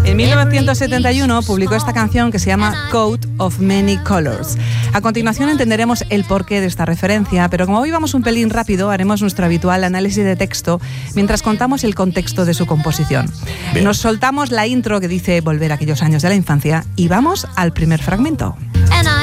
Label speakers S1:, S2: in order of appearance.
S1: En 1971 publicó esta canción que se llama Coat of Many Colors. A continuación entenderemos el porqué de esta referencia, pero como hoy vamos un pelín rápido, haremos nuestro habitual análisis de texto mientras contamos el contexto de su composición.
S2: Bien.
S1: Nos soltamos la intro que dice volver a aquellos años de la infancia y vamos al primer fragmento.
S3: And I